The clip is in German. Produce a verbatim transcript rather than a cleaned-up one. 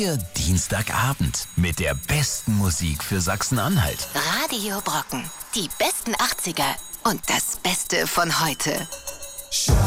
Ihr Dienstagabend mit der besten Musik für Sachsen-Anhalt. Radio Brocken. Die besten achtziger und das Beste von heute.